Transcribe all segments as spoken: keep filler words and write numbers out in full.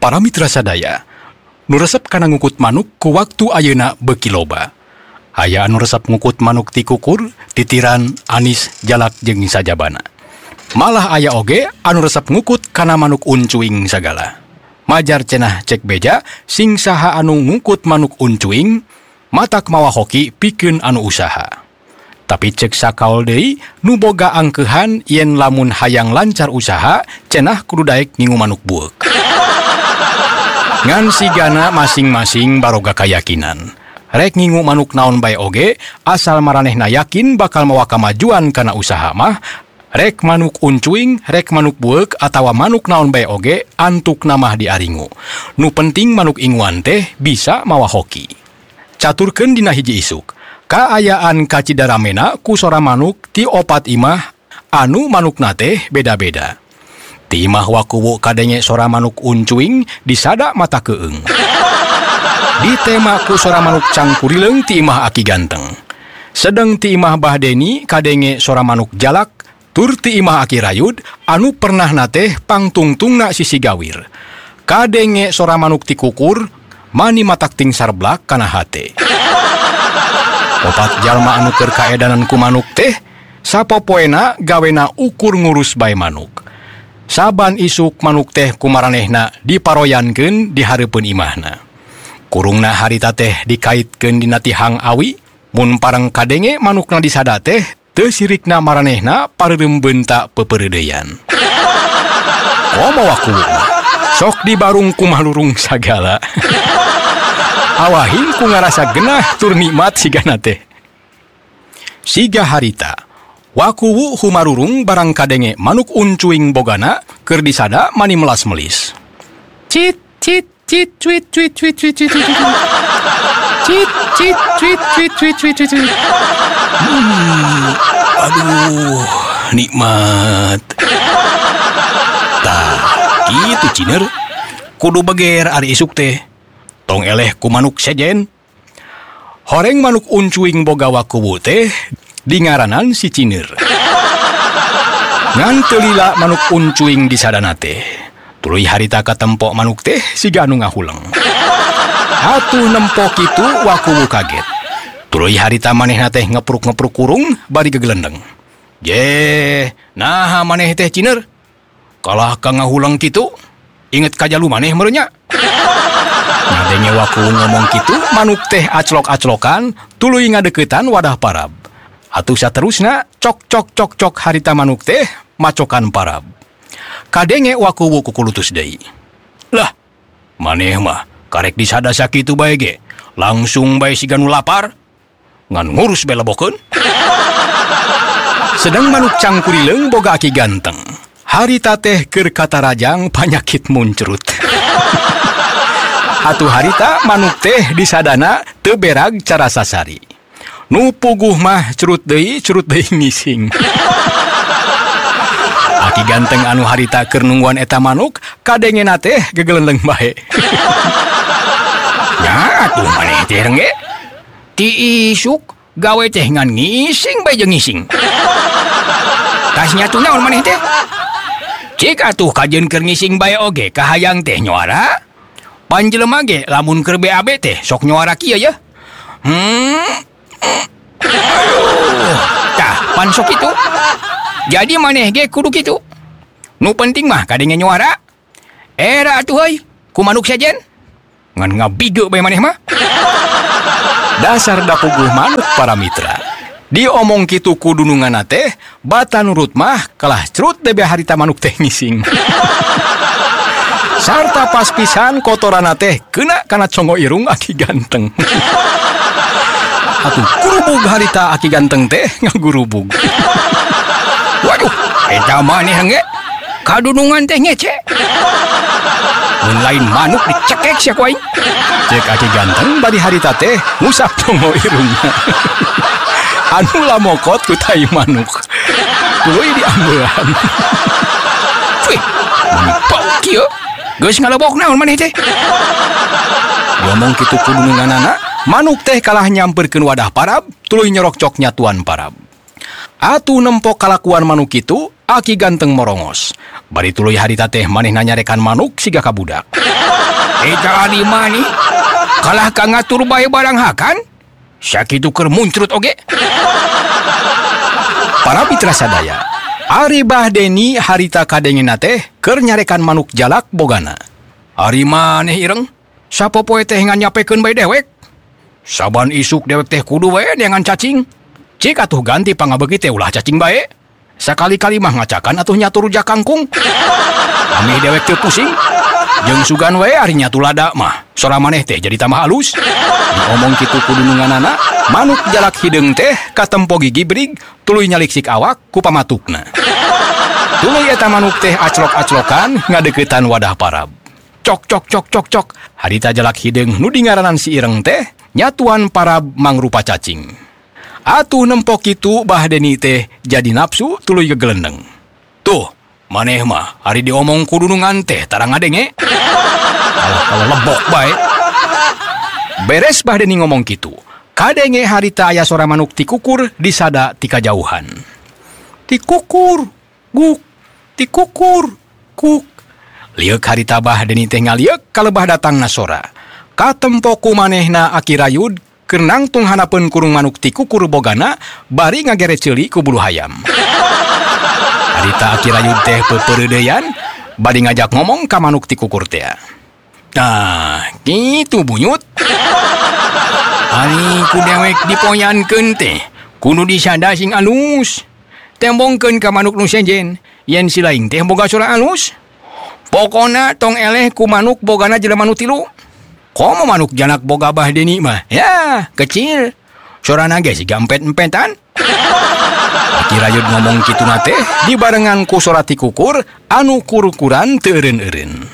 Para mitra sadaya, nu resep kana ngukut manuk ku waktu ayeuna beuki loba. Aya anu resep ngukut manuk ti kukur, titiran, anis, jalak jeung sajabana. Malah aya oge anu resep ngukut kana manuk uncuing sagala. Majar cenah cek beja sing saha anu ngukut manuk uncuing matak mawa hoki pikeun anu usaha. Tapi cek sakaol deui nu boga angkeuhan yen lamun hayang lancar usaha cenah kudu daek ngingu manuk bueuk. Ngan sigana masing-masing baroga kayakinan. Rek ngingu manuk naon bae oge, asal maranehna yakin bakal mawa kamajuan kana usaha mah, rek manuk uncuing, rek manuk bueuk, atawa manuk naon bae oge, antuk namah diaringu. Nu penting manuk inguan teh bisa mawa hoki. Caturkeun dina hiji isuk, kaayaan kacidaramena ku sora manuk ti opat imah, anu manukna teh beda-beda. Ti imah wakuwu kadenge sora manuk uncuing disada mata keung. Di tema ku sora manuk cangkurileung ti imah aki ganteng. Sedeng ti imah bahdeni kadenge sora manuk jalak, tur ti imah aki rayud anu pernah nateh pangtungtungna sisi gawir. Kadenge sora manuk ti kukur mani matak ting sarblak kana hate. Opat jalma anu keur kaedanan ku manuk teh sapopoena gawena ukur ngurus bae manuk. Saban isuk manuk teh kumaranehna diparoyankeun di hareupeun imahna. Kurungna harita teh dikaitkeun dina tihang awi, mun parang kadenge manukna disada teh teu sirikna maranehna pareureumeun ta pepeureudeyan. Komo wakuwu sok dibarung ku malurung sagala. Awahin ku ngarasa genah tur nikmat sigana teh. Siga harita wakuwu humarurung barang kadenge manuk uncuing bogana keur disada mani melas melis. Cit cit cit cuit cuit cuit cuit cuit cuit. Cit cit cuit cuit cuit cuit cuit. Hmm, aduh, nikmat. Tah, kitu ciner. Kudu beger ari isuk teh. Tong eleh ku manuk sejen. Horeng manuk uncuing boga wakuwu teh dingaranan si ciner. Ngan teu lila manuk uncuing di sadana teh. Tuluy harita katempo manuk teh siga anu ngahuleng. Atuh nempo kitu wakuwu kaget. Tuluy harita manehna teh ngepruk-ngepruk kurung bari gegelendeng. Ye, naha maneh teh ciner? Kalah ka ngahuleng kitu, inget kajalu maneh meureun nya. Ngadenge wakuwu ngomong kitu, manuk teh aclok-aclokan tuluy ngadeuketan wadah parab. Atuh saterusna cok cok cok cok harita manuk teh macokan parab. Kadenge wakuwu kukulutus deui. Lah, maneh mah karek disada sakitu bae ge, langsung bae siga nu lapar. Ngan ngurus bae lebokeun. Sedang manuk cangkurileung boga aki ganteng. Harita teh keur katarajang panyakit muncrut. Atuh harita manuk teh disadana teu berag cara sasari. Nu puguh mah curut deui, curut deui ngising. Aki ganteng anu harita keur nungguan eta manuk, kadengena teh gegelendeng bae. Nya atuh maneh teh rengge. Ti isuk gawe teh ngan ngising bae jeung ngising. Tasnya tuh naon maneh teh? Cik atuh kajeun keur ngising bae oge kahayang teh nyuara. Panjelema ge lamun keur B A B teh sok nyuara kieu ya. Hmm. Aduh, tah pan sok itu. Jadi maneh ge kudu kitu. Nu penting mah kadenge nyuara. Era atuh euy, ku manuk sajen. Ngan ngabige bae maneh mah. Dasar da puguh manuk para mitra. Diomong kitu ku dununganna teh, bata nurut mah kalah cerut debe harita manuk teh ngising. Sarta pas pisan kotorana teh keuna kana congo irung aki ganteng. Atuh gurubug harita aki ganteng teh ngagurubug. Waduh, eta maneh hangge kadunungan teh ngece. Mun lain manuk dicekek sia ku aing. Cek aki ganteng bari harita teh ngusap congo irungna. Anu lamokot ku tai manuk. Tuluy diambelan. Wih, bau kieu. Geus ngalebok naon maneh teh? Ngomong kitu ku dununganana, manuk teh kalah nyamperkeun wadah parab, tuluy nyorok cok nyatuan parab. Atuh nempok kalakuan manuk kitu, aki ganteng morongos. Bari tuluy harita teh manehna nyarekan manuk siga ka budak. Eta adi mani, kalah ka ngatur bae barang hakan? Sakitu keur muncrut oge. Para mitra sadaya, ari Bahdeni harita kadengena teh keur nyarekan manuk jalak bogana. Ari maneh ireng, sapopoe teh nganyapekeun bae dewek. Saban isuk dewek teh kudu bae neangan cacing. Cik atuh ganti pangabeukit teh ulah cacing bae. Sakali-kali mah ngacakan atuh nyatu rujak kangkung. Amih dewek teu pusing. Jeung sugan wae ari nyatu lada mah. Sora maneh teh jadi tambah halus. Diomong kitu kudu nunganana, manuk jalak hideung teh katempo gigi brig tuluy nyaliksik awak ku pamatukna. Tuluy eta manuk teh aclok-aclokan ngadeuketan wadah parab. Cok cok cok cok cok. Harita jalak hideung nu dingaranan si ireng teh nyatuan parab mangrupa cacing. Atuh nempok kitu Bahdeni teh jadi nafsu tuluy gegelendeng. Tuh, maneh mah hari diomong kudu nungan teh tarang ngadenge. Alah kalau lebok bae. Beres Bahdeni ngomong kitu, kadenge harita aya sora manuk ti kukur disada ti kajauhan. Ti kukur, guk, ti kukur, kuk. Liuk harita Bahdeni teh ngaliuk kalebah datangna sora. Katempo ku manehna aki rayud keur nangtung hanapeun kurung manuk ti kukur bogana bari ngagere ceuli ku bulu hayam. Harita aki rayud teh pepeureudeyan bari ngajak ngomong ka manuk ti kukur teh. Nah, gitu bunyut. Ari ku dewek dipoyankeun teh kudu disada sing alus. Tembongkeun ka manuk nu sejen yen si laing teh boga sora alus. Pokona tong eleh ku manuk bogana jelema nu tilu. Komo manuk janak boga Bahdeni mah? Ya, kecil. Sorana ge siga empet-empetan. Aki rayud ngomong kitu na teh dibarengan ku sora ti kukur anu kur-kuran teu eureun-eureun.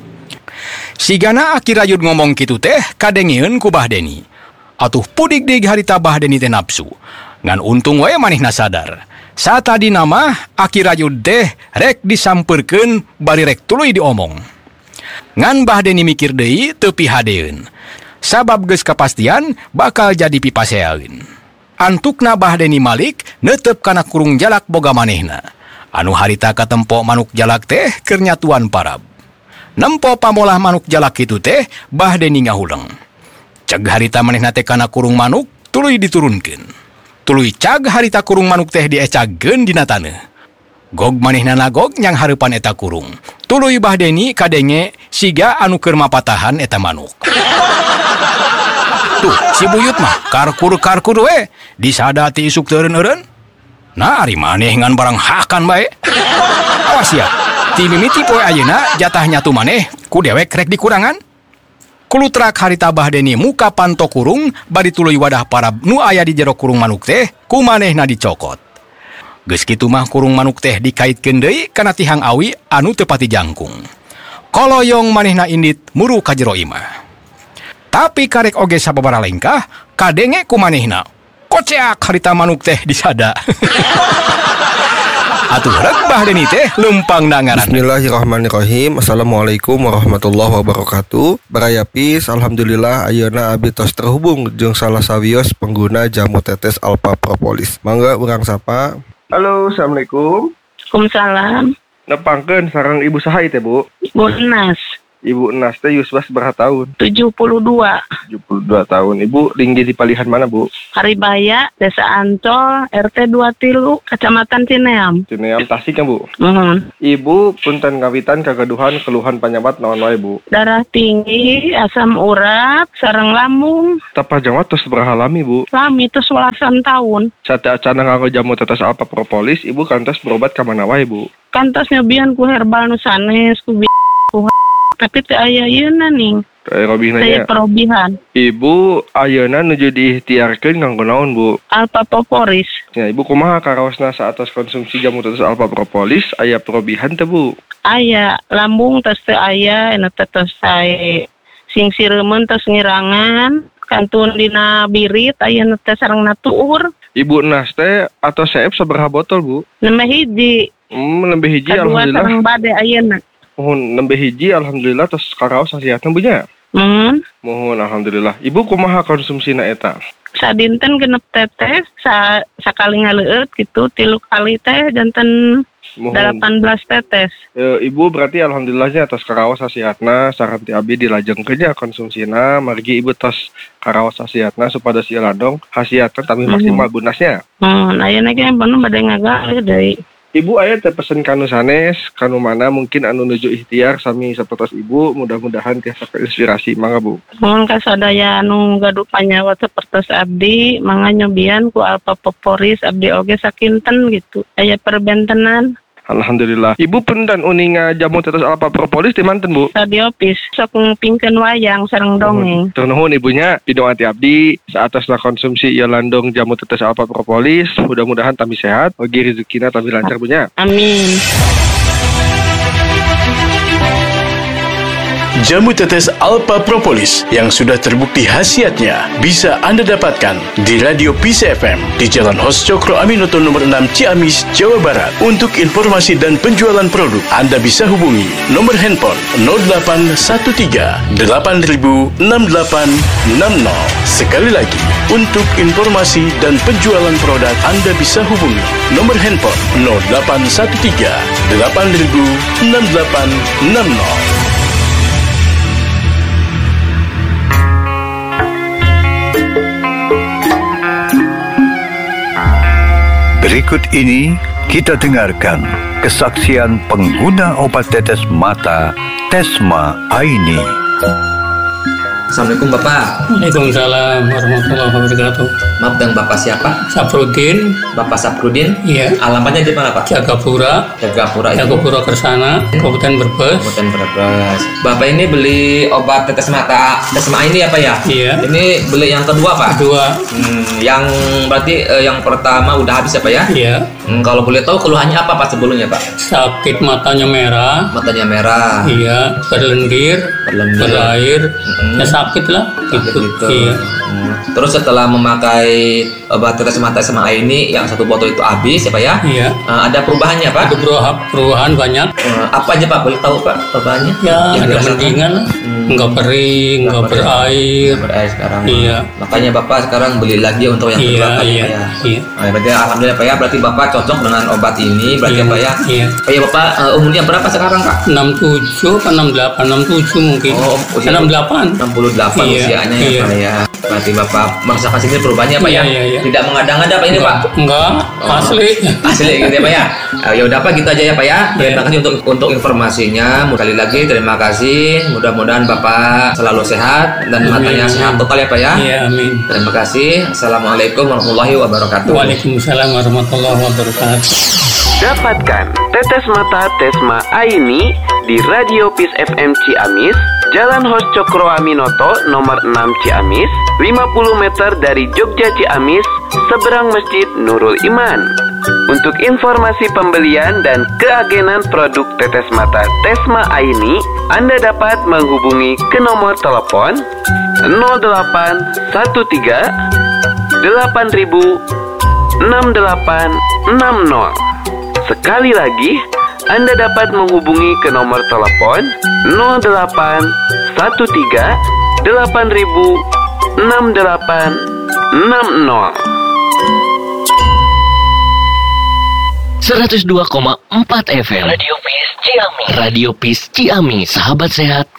Sigana aki rayud ngomong kitu teh kadengeun ku Bahdeni. Atuh pudig-dig harita Bahdeni teh nafsu. Ngan untung wae manehna sadar. Satadina mah aki rayud teh rek disampeurkeun bari rek tuluy diomong. Ngan Bahdeni mikir deui teu pihadeun. Sabab geus kapastian bakal jadi pipaseaeun. Antukna Bahdeni malik neuteup kana kurung jalak boga manehna. Anu harita katempo manuk jalak teh keur nyatuan parab. Nempo pamolah manuk jalak kitu teh Bahdeni ngahuleng. Ceg harita manehna teh kana kurung manuk tuluy diturunkeun. Tuluy cag harita kurung manuk teh diecagkeun dina taneuh. Gog manehna nagog nyang hareupan eta kurung. Tuluy Bahdeni kadenge siga anu keur mapatahan eta manuk. Tuh, si buyut mah karkur-karkur we, disada ti isuk teu eureun-eureun. Nah, ari maneh ngan barang hakan bae. Awas ya, ti mimiti poe ayeuna jatah nyatu maneh ku dewek rek dikurangan. Kulutrak harita Bahdeni muka panto kurung bari tuluy wadah parab nu aya di jero kurung manuk teh ku manehna dicokot. Geus kitu mah kurung manuk teh dikaitkeun deui kana tihang awi anu teu pati jangkung. Koloyong manehna indit muru ka jero imah. Tapi karek oge sababaraha lengkah kadenge ku manehna. Koceak harita manuk teh disada. Atuh rek Bahdeni teh leumpang ngaran. Bismillahirrahmanirrahim. Assalamualaikum warahmatullahi wabarakatuh. Barayapis, alhamdulillah ayeuna abdi tos terhubung jeung salah sawios pengguna jamu tetes Alpha Propolis. Mangga urang sapa. Halo, assalamualaikum. Waalaikumsalam. Nepangkeun sareng Ibu saha teh, Bu? Ibu Enas. Ibu Enas teh yuswa sabaraha tahun? tujuh puluh dua. tujuh puluh dua tahun. Ibu linggi di palihan mana, Bu? Haribaya, Desa Ancol, R T dua tilu, Kecamatan Cineam. Cineam Tasik ya, Bu? Mohon. Ibu punten ngawitan kagaduhan keluhan panyabat naon wae, Bu? Darah tinggi, asam urat, sareng lambung. Tapa jawab tos sabaraha lami, Bu? Lami itu welasan tahun. Sate acana nganggo jamu tetes Alpha Propolis, Ibu kantos berobat ka mana wae, Bu? Kantos nyobian ku herbal nu sanes, ku bi- ku tapi teu aya yeuna ning. Teu robihna Saya nya. perobihan. Ibu ayeuna nuju diikhtiarkeun nganggo naon, Bu? Alpha Propolis. Ya, Ibu kumaha karaosna saatos konsumsi jamu tetes Alpha Propolis aya perobihan teh, Bu? Aya lambung tos teu aya, anu teh tos sae sing sireumeun tos ngirangan, kantun dina birit aya nu teh sareng natuur. Ibu Enas teh atau seep sabaraha botol, Bu? Nembe hiji. Hmm, nembe hiji Kadua alhamdulillah. sareng bade ayeuna. Mohon nembe hiji alhamdulillah tos karaos hasiatna Bu nya. Mohon. Mohon alhamdulillah. Ibu kumaha konsumsina eta? sadinten genep tetes, sa sakali ngaleueut gitu, tilu kali teh janten delapan belas tetes. E, Ibu berarti alhamdulillahnya atas karaos hasiatna saran ti abdi dilajengkeun nya konsumsina, margi Ibu tos karaos hasiatna supados ieu landong hasiatna tapi maksimal gunasnya. Hmm, ayeuna ge bener bade ngagalih deui. Ibu aya teh pesen kanu sanes, kanu mana mungkin anu nuju ikhtiar sami sapertos Ibu, mudah-mudahan tiasa inspirasi mangga Bu. Mohon kasadaya anu gaduh panyawa sapertos abdi, mangga nyobian ku Alpa Propolis abdi oge sakinten gitu. Aya perbentenan. Alhamdulillah. Ibu pun dan uninga jamu tetes Alpa Propolis di manten Bu? Radio Pis, sok ngupingkeun wayang sareng dongeng. Tur nuhun ibunya, pidong ati abdi, saatasna konsumsi ieu landong jamu tetes Alpa Propolis, mudah-mudahan tami sehat, ogi rezekina tami lancar bunya. Amin. Jamu tetes Alpa Propolis yang sudah terbukti khasiatnya bisa Anda dapatkan di Radio Peace F M di Jalan Hos Cokro Aminoto nomor enam Ciamis, Jawa Barat. Untuk informasi dan penjualan produk, Anda bisa hubungi nomor handphone nol delapan satu tiga delapan nol enam delapan enam nol. Sekali lagi, untuk informasi dan penjualan produk, Anda bisa hubungi nomor handphone nol delapan satu tiga delapan nol enam delapan enam nol. Berikut ini kita dengarkan kesaksian pengguna obat tetes mata Tesma Aini. Assalamualaikum Bapak. Waalaikumsalam warahmatullahi wabarakatuh. Maaf, dengan Bapak siapa? Saprudin. Bapak Saprudin? Iya. Alamatnya di mana Pak? Jagapura. Jagapura itu. Jagapura Kersana, Kabupaten Brebes. Kabupaten Brebes. Bapak ini beli obat tetes mata Tesma ini apa ya? Iya. Ini beli yang kedua Pak? Kedua. Hmm, yang berarti eh, yang pertama udah habis apa ya? Iya. Hmm, kalau boleh tahu keluhannya apa Pak sebelumnya Pak? Sakit matanya merah. Matanya merah. Iya. Berlendir. Berlendir. Berair. Mm-hmm. Ya sakit lah. Gitu. gitu. Iya. Hmm. Terus setelah memakai obat tetes mata Tesma ini yang satu botol itu habis ya Pak ya? Iya. Uh, ada perubahannya Pak? Ada perubahan, perubahan banyak. Uh, apa aja Pak? Boleh tahu Pak perubahannya? Ya, yang ada dirasakan? mendingan lah. Hmm. Enggak kering, enggak berair. Nggak berair sekarang. Iya. Makanya Bapak sekarang beli lagi untuk yang kedua Iya, kali iya, Pak ya. iya. Nah, berarti alhamdulillah Pak ya. Berarti Bapak cocok dengan obat ini. Berarti Iya, Pak ya. iya. Pak ya Bapak uh, umurnya berapa sekarang Pak? enam puluh tujuh atau enam puluh delapan, enam puluh tujuh mungkin. Oh, usia enam puluh delapan. enam puluh delapan Iya, usianya iya. ya Pak ya. Berarti Bapak merasakan sini perubahannya Pak Iya, ya. iya, iya. Tidak mengada-ngada Pak ini Pak. Enggak, Oh. asli. Asli gitu ya Pak ya. Uh, ya udah Pak gitu aja ya Pak ya. Terima kasih untuk untuk informasinya. Sekali lagi terima kasih. Mudah-mudahan Bapak selalu sehat dan Amin, matanya amin. sehat total ya Pak ya. Iya, amin. Terima kasih. Assalamualaikum warahmatullahi wabarakatuh. Waalaikumsalam warahmatullahi wabarakatuh. Dapatkan tetes mata Tesma Aini di Radio Peace F M Ciamis, Jalan Hos Cokro Aminoto nomor enam Ciamis, lima puluh meter dari Jogja Ciamis, seberang Masjid Nurul Iman. Untuk informasi pembelian dan keagenan produk tetes mata Tesma Aini, Anda dapat menghubungi ke nomor telepon nol delapan satu tiga delapan nol enam delapan enam nol. Sekali lagi, Anda dapat menghubungi ke nomor telepon nol delapan satu tiga delapan nol enam delapan enam nol. seratus dua koma empat F M Radio Peace Ciamis. Radio Peace Ciamis, sahabat sehat